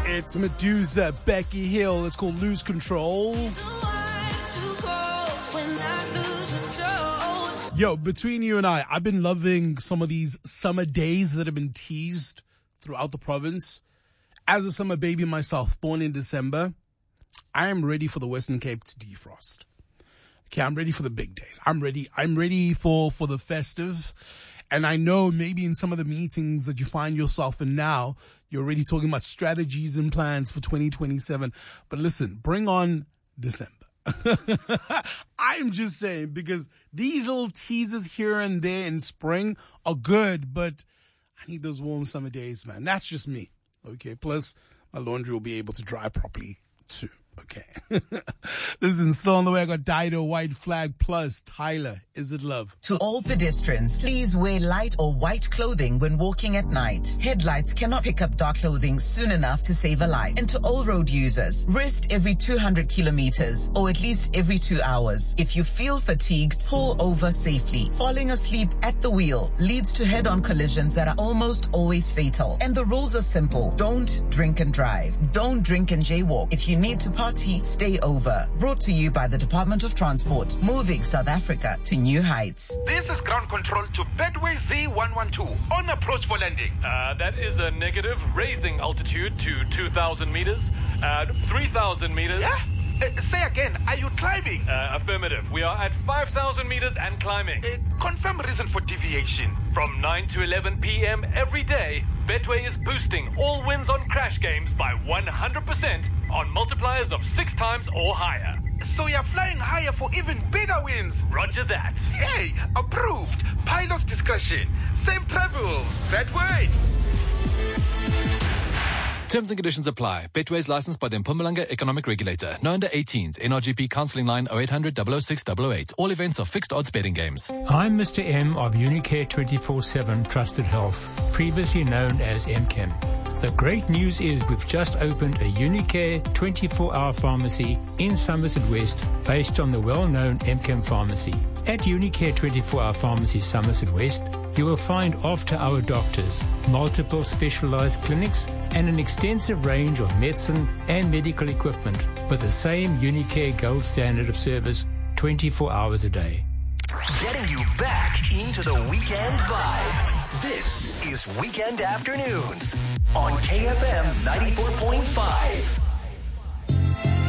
It's Medusa, Becky Hill. It's called Lose Control. Yo, between you and I've been loving some of these summer days that have been teased throughout the province. As a summer baby myself, born in December, I am ready for the Western Cape to defrost. Okay, I'm ready for the big days. I'm ready for the festive. And I know maybe in some of the meetings that you find yourself in now, you're already talking about strategies and plans for 2027. But listen, bring on December. I'm just saying, because these little teasers here and there in spring are good, but I need those warm summer days, man. That's just me. Okay. Plus, my laundry will be able to dry properly too. Okay. Listen, still on the way, I got Dido, White Flag Plus, Tyler, Is It Love? To all pedestrians, please wear light or white clothing when walking at night. Headlights cannot pick up dark clothing soon enough to save a life. And to all road users, rest every 200 kilometers or at least every 2 hours. If you feel fatigued, pull over safely. Falling asleep at the wheel leads to head-on collisions that are almost always fatal. And the rules are simple. Don't drink and drive. Don't drink and jaywalk. If you need to party, stay over. Brought to you by the Department of Transport, moving South Africa to new heights. This is ground control to Betway Z112 on approach for landing. That is a negative, raising altitude to 2,000 meters, 3,000 meters. Yeah? Say again, are you climbing? Affirmative. We are at 5,000 meters and climbing. Confirm reason for deviation. From 9 to 11 p.m. every day, Betway is boosting all wins on crash games by 100% on multipliers of 6 times or higher. So you're flying higher for even bigger wins. Roger that. Hey, approved. Pilot's discretion. Same travels. Betway. Terms and conditions apply. Betway is licensed by the Mpumalanga Economic Regulator. No under 18s. NRGP counselling line 0800 006 008. All events are fixed odds betting games. I'm Mr. M of Unicare 24/7 Trusted Health, previously known as MChem. The great news is we've just opened a Unicare 24-hour pharmacy in Somerset West based on the well-known MChem pharmacy. At Unicare 24-hour pharmacy Somerset West, you will find after-hour doctors, multiple specialized clinics, and an extensive range of medicine and medical equipment with the same Unicare gold standard of service 24 hours a day. Getting you back into the weekend vibe. This is Weekend Afternoons on KFM 94.5.